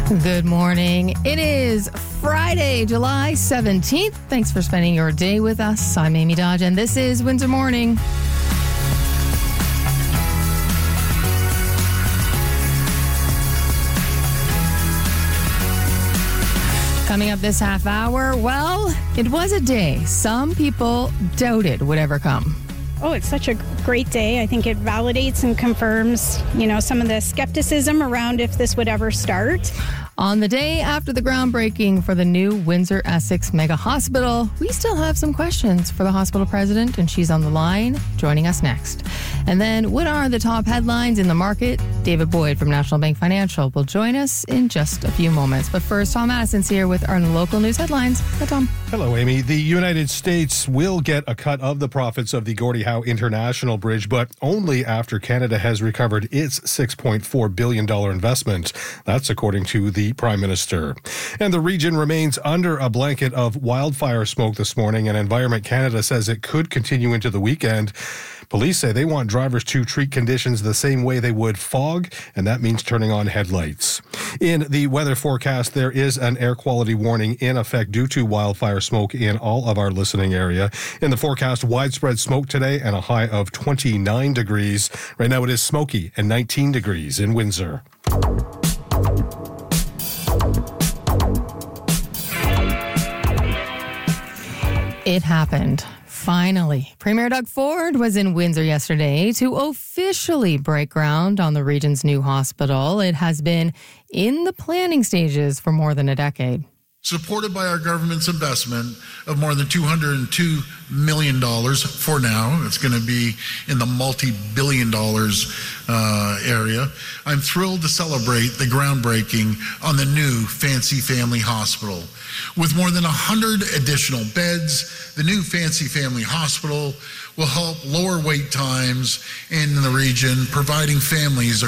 Good morning. It is Friday, July 17th. Thanks for spending your day with us. I'm Amy Dodge, and this is Windsor Morning. Coming up this half hour, well, it was a day some people doubted would ever come. Oh, it's such a great day. I think it validates and confirms, some of the skepticism around if this would ever start. On the day after the groundbreaking for the new Windsor Essex Mega Hospital, we still have some questions for the hospital president, and she's on the line, joining us next. And then, what are the top headlines in the market? David Boyd from National Bank Financial will join us in just a few moments. But first, Tom Addison's here with our local news headlines. Hi, Tom. Hello, Amy. The United States will get a cut of the profits of the Gordie Howe International Bridge, but only after Canada has recovered its $6.4 billion investment. That's according to the Prime Minister. And the region remains under a blanket of wildfire smoke this morning, and Environment Canada says it could continue into the weekend. Police say they want drivers to treat conditions the same way they would fog, and that means turning on headlights. In the weather forecast, there is an air quality warning in effect due to wildfire smoke in all of our listening area. In the forecast, widespread smoke today and a high of 29 degrees. Right now it is smoky and 19 degrees in Windsor. It happened. Finally, Premier Doug Ford was in Windsor yesterday to officially break ground on the region's new hospital. It has been in the planning stages for more than a decade. Supported by our government's investment of more than $202 million for now. It's going to be in the multi-billion dollars area. I'm thrilled to celebrate the groundbreaking on the new Fancy Family Hospital. With more than 100 additional beds, the new Fancy Family Hospital will help lower wait times in the region, providing families